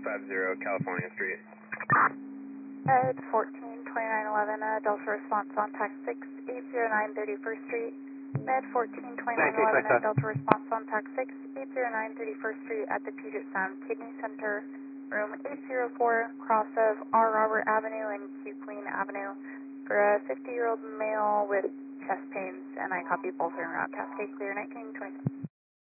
650 California Street. Med 142911, Delta response on TAC 6, 809 31st Street. Med 142911, Delta response on TAC 6, 809 31st Street at the Puget Sound Kidney Center, room 804, cross of R. Robert Avenue and Q Queen Avenue, for a 50-year-old male with chest pains, and I copy both en route. Cascade clear, 1927.